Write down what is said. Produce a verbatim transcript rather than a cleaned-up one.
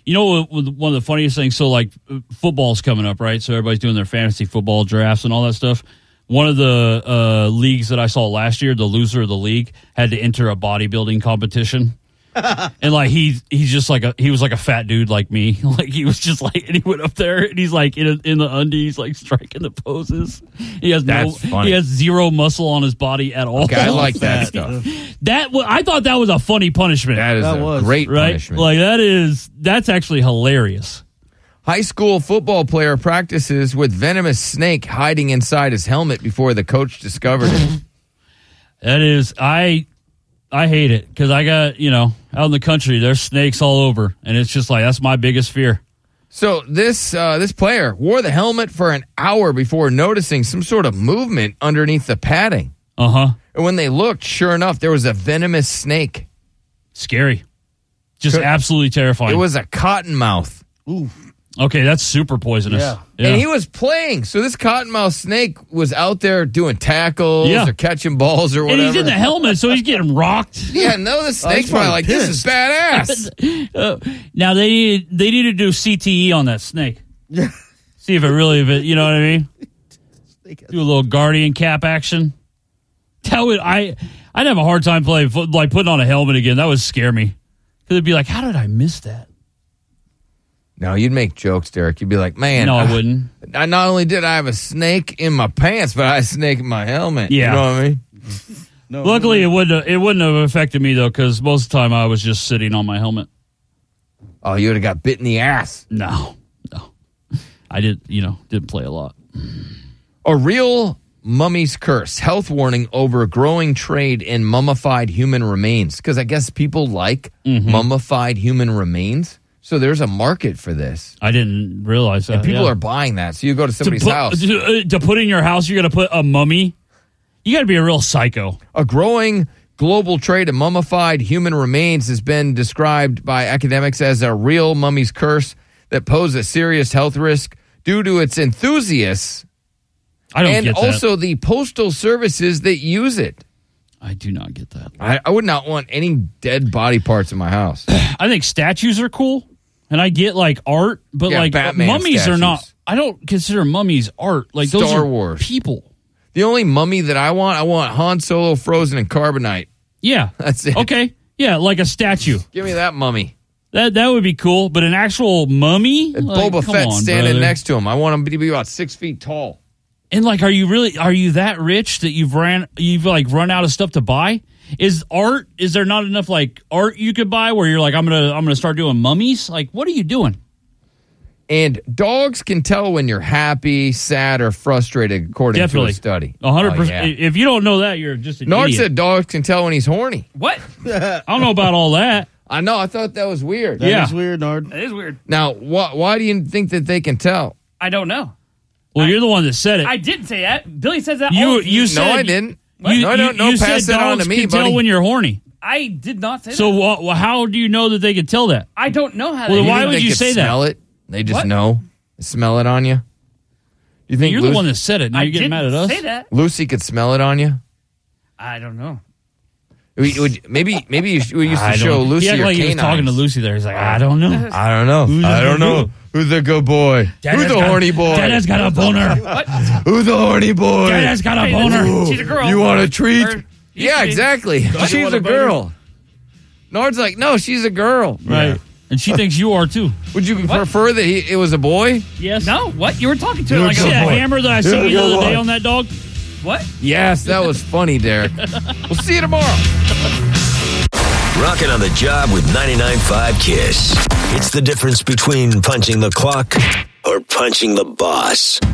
You know, one of the funniest things, so like football's coming up, right? So everybody's doing their fantasy football drafts and all that stuff. One of the uh, leagues that I saw last year, the loser of the league, had to enter a bodybuilding competition. And like he he's just like a he was like a fat dude like me. Like he was just like, and he went up there and he's like in a, in the undies, like striking the poses. He has That's no funny. he has zero muscle on his body at all. Okay, I like that stuff. That wa- I thought that was a funny punishment. That is That a was, great right? punishment. Like that is that's actually hilarious. High school football player practices with venomous snake hiding inside his helmet before the coach discovered it. That is I I hate it because I got, you know, out in the country, there's snakes all over. And it's just like, that's my biggest fear. So this uh, this player wore the helmet for an hour before noticing some sort of movement underneath the padding. Uh-huh. And when they looked, sure enough, there was a venomous snake. Scary. Just Could- absolutely terrifying. It was a cottonmouth. Ooh. Okay, that's super poisonous. Yeah. Yeah. And he was playing. So this cottonmouth snake was out there doing tackles Yeah. or catching balls or And whatever. he's in the helmet, so he's getting rocked. Yeah, no, the snake's he's probably probably like, this is badass. Uh, now, they need, they need to do C T E on that snake. Yeah. See if it really, if it, you know what I mean? Do a little guardian cap action. That would, I, I'd have a hard time playing, foot- like putting on a helmet again. That would scare me. Because it'd be like, how did I miss that? No, you'd make jokes, Derek. You'd be like, man. No, I wouldn't. I not only did I have a snake in my pants, but I had a snake in my helmet. Yeah. You know what I mean? No, Luckily, no, it wouldn't have, it wouldn't have affected me, though, because most of the time I was just sitting on my helmet. Oh, you would have got bit in the ass. No, no. I did, you know, didn't play a lot. A real mummy's curse. Health warning over growing trade in mummified human remains. Because I guess people like Mm-hmm. mummified human remains. So there's a market for this. I didn't realize that. And people yeah. are buying that. So you go to somebody's to put, house. To, uh, to put in your house, you're going to put a mummy? You got to be a real psycho. A growing global trade in mummified human remains has been described by academics as a real mummy's curse that poses a serious health risk due to its enthusiasts I don't and get that. also the postal services that use it. I do not get that. I, I would not want any dead body parts in my house. I think statues are cool, and I get like art, but Yeah, like Batman mummies statues. are not. I don't consider mummies art. Like those Star are Wars. people. The only mummy that I want, I want Han Solo frozen in carbonite. Yeah, That's it. okay. Yeah, like a statue. Give me that mummy. That that would be cool. But an actual mummy, And like, Boba come Fett on, standing brother. next to him. I want him to be about six feet tall. And like, are you really? Are you that rich that you've ran? You've like run out of stuff to buy? Is art? Is there not enough like art you could buy where you're like, I'm gonna, I'm gonna start doing mummies? Like, what are you doing? And dogs can tell when you're happy, sad, or frustrated, according Definitely. to a study. A hundred Oh, percent. yeah. If you don't know that, you're just an Nard idiot. said dogs can tell when he's horny. What? I don't know about all that. I know. I thought that was weird. That Yeah. is weird, Nard. That is weird. Now, wh- why do you think that they can tell? I don't know. Well, you're the one that said it. I didn't say that. Billy says that. you all you said no, I didn't. You, no, I don't. you, No, you pass said that on dogs to me, can tell buddy. when you're horny. I did not say So that. wha- wha- how do you know that they can tell that? I don't know how. Well, they why think would they you could say that? smell it? They just What? know. Smell it on you. You think You're Lucy, the one that said it. Now I you're getting didn't mad at us. say that. Lucy could smell it on you? I don't know. We- would- Maybe, maybe you, sh- we used to I show don't- Lucy he acted your like he was canines. talking to Lucy there. He's like, I don't know. I don't know. Who's I the don't good know. boy? Who's the good boy? Dad Who's has the got- horny boy? Dad has got a boner. What? Who's the horny boy? Dad has got a Hey, boner. that's- She's a girl. You want a treat? Or- Yeah, exactly. you She's want a a girl. Nard's like, no, she's a girl. Right. And she thinks you are too. Would you prefer that he, it was a boy? Yes. No, what? You were talking to You're it like See good that boy. hammer that I seen you the other day on that dog? what? Yes, that was funny, Derek. We'll see you tomorrow. Rocking on the job with ninety-nine point five KISS. It's the difference between punching the clock or punching the boss.